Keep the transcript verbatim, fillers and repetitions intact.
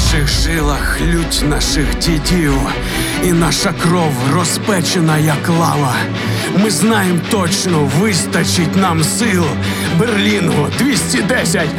наших жилах лють наших дідів, і наша кров розпечена, як лава. Ми знаємо точно, вистачить нам сил. Берлінгу двісті десять,